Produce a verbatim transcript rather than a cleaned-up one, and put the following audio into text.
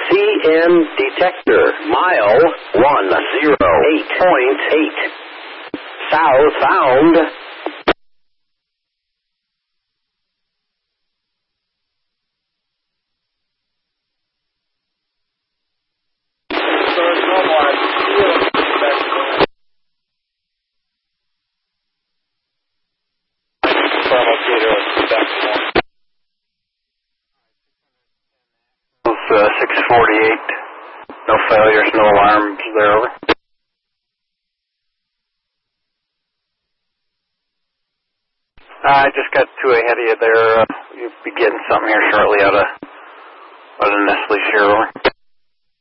C N detector, mile one oh eight point eight. Southbound. Uh, six forty-eight. No failures, no alarms there, over. I just got two ahead of you there. Uh, you'll be getting something here shortly out of, out of Nestle's here, over.